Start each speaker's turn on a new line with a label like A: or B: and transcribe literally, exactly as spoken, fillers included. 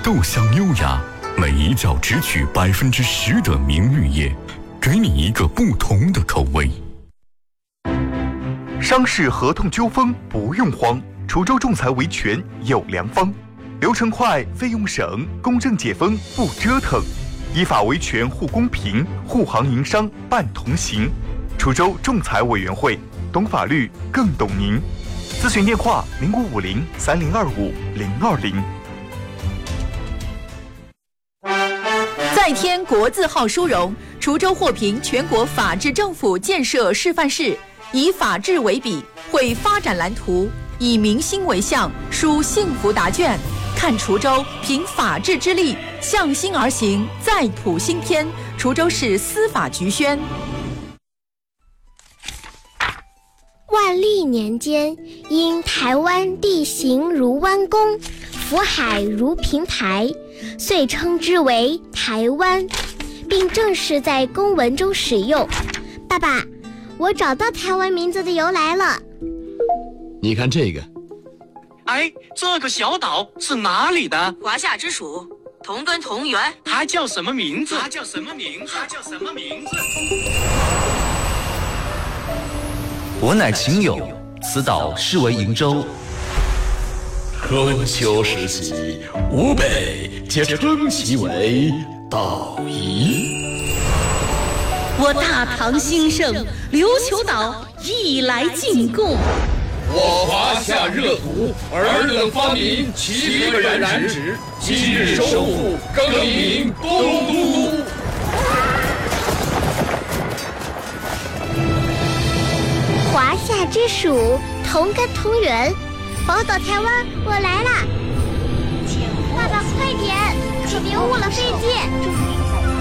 A: 豆香优雅，每一角只取百分之十的明绿叶，给你一个不同的口味。
B: 商事合同纠纷不用慌，滁州仲裁维权有良方，流程快，费用省，公正解纷不折腾，依法维权护公平，护行营商办同行。滁州仲裁委员会，懂法律更懂您。咨询电话零五五零三零二五零二零。
C: 再添国字号殊荣，滁州获评全国法治政府建设示范市，以法治为笔，绘发展蓝图，以民心为向，书幸福答卷。看滁州凭法治之力，向心而行，再谱新篇。滁州市司法局宣。
D: 万历年间，因台湾地形如弯弓，福海如平台，遂称之为台湾，并正式在公文中使用。爸爸，我找到台湾名字的由来了。
E: 你看这个，
F: 哎，这个小岛是哪里的？
G: 华夏之属，同根同源。
F: 它叫什么名字？它叫什么名字？它叫什么名字？
H: 我乃秦友，此岛是为瀛洲。
I: 春秋时期，吾辈皆称其为岛夷。
J: 我大唐兴盛，琉球岛亦来进贡。
I: 我华夏热土，尔等发明七个染指，今日收复，更名东都。
D: 华夏之属，同根同源，宝岛台湾，我来啦！